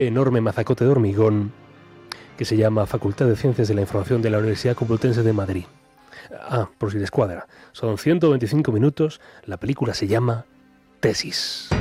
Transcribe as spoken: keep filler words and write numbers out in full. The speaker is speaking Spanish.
enorme mazacote de hormigón que se llama Facultad de Ciencias de la Información de la Universidad Complutense de Madrid. Ah, por si les cuadra, son ciento veinticinco minutos, la película se llama Tesis.